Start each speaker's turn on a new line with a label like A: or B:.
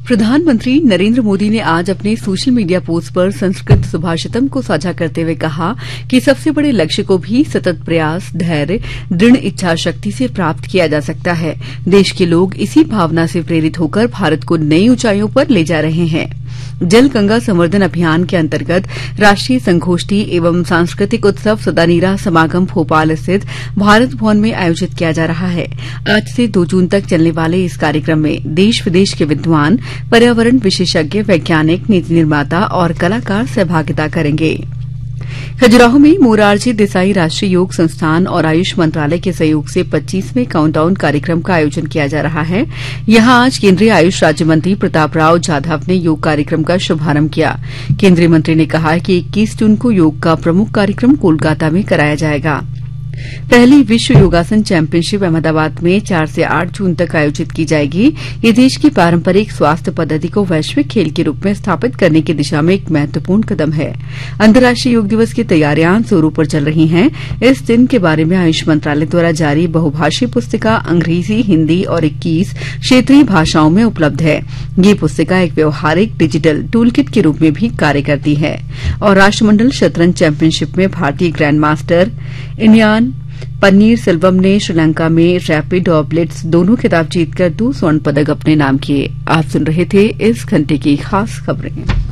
A: प्रधानमंत्री नरेंद्र मोदी ने आज अपने सोशल मीडिया पोस्ट पर संस्कृत सुभाषितम को साझा करते हुए कहा कि सबसे बड़े लक्ष्य को भी सतत प्रयास, धैर्य, दृढ़ इच्छा शक्ति से प्राप्त किया जा सकता है। देश के लोग इसी भावना से प्रेरित होकर भारत को नई ऊंचाइयों पर ले जा रहे हैं। जल गंगा संवर्धन अभियान के अंतर्गत राष्ट्रीय संगोष्ठी एवं सांस्कृतिक उत्सव सदानीरा समागम भोपाल स्थित भारत भवन में आयोजित किया जा रहा है। आज से 2 जून तक चलने वाले इस कार्यक्रम में देश विदेश के विद्वान, पर्यावरण विशेषज्ञ, वैज्ञानिक, नीति निर्माता और कलाकार सहभागिता करेंगे। खजुराहो में मोरारजी देसाई राष्ट्रीय योग संस्थान और आयुष मंत्रालय के सहयोग से 25वें काउंटडाउन कार्यक्रम का आयोजन किया जा रहा है। यहां आज केंद्रीय आयुष राज्य मंत्री प्रताप राव जाधव ने योग कार्यक्रम का शुभारंभ किया। केंद्रीय मंत्री ने कहा कि 21 जून को योग का प्रमुख कार्यक्रम कोलकाता में कराया जाएगा। पहली विश्व योगासन चैंपियनशिप अहमदाबाद में 4 से 8 जून तक आयोजित की जाएगी। ये देश की पारंपरिक स्वास्थ्य पद्धति को वैश्विक खेल के रूप में स्थापित करने की दिशा में एक महत्वपूर्ण कदम है। अंतर्राष्ट्रीय योग दिवस की तैयारियां जोरों पर चल रही हैं। इस दिन के बारे में आयुष मंत्रालय द्वारा जारी बहुभाषीय पुस्तिका अंग्रेजी, हिन्दी और 21 क्षेत्रीय भाषाओं में उपलब्ध है। ये पुस्तिका एक व्यवहारिक डिजिटल टूलकिट के रूप में भी कार्य करती है। और राष्ट्रमंडल शतरंज चैंपियनशिप में भारतीय ग्रैंड मास्टर इनियान पन्नीर सेल्वम ने श्रीलंका में रैपिड और ब्लिट्ज दोनों खिताब जीतकर 2 स्वर्ण पदक अपने नाम किए। आप सुन रहे थे इस घंटे की खास खबरें।